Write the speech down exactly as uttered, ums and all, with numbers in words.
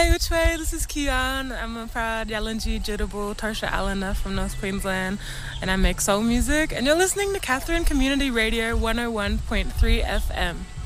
Hey, which way? This is Kian. I'm a proud Yalanji Jitterbull Tarsha Allena from North Queensland, and I make soul music. And you're listening to Catherine Community Radio one oh one point three F M.